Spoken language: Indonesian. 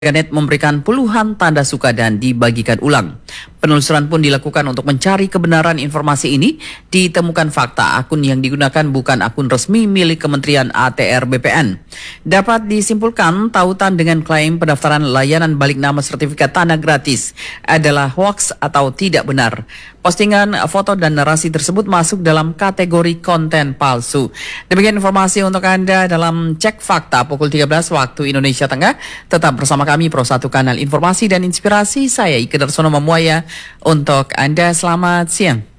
Warganet memberikan puluhan tanda suka dan dibagikan ulang. Penelusuran pun dilakukan untuk mencari kebenaran informasi ini. Ditemukan fakta akun yang digunakan bukan akun resmi milik Kementerian ATR BPN. Dapat disimpulkan tautan dengan klaim pendaftaran layanan balik nama sertifikat tanah gratis adalah hoaks atau tidak benar. Postingan foto dan narasi tersebut masuk dalam kategori konten palsu. Demikian informasi untuk Anda dalam Cek Fakta pukul 13 waktu Indonesia Tengah. Tetap bersama kami Pro 1 Kanal Informasi dan Inspirasi. Saya Ike Darsono Mamuaya untuk Anda. Selamat siang.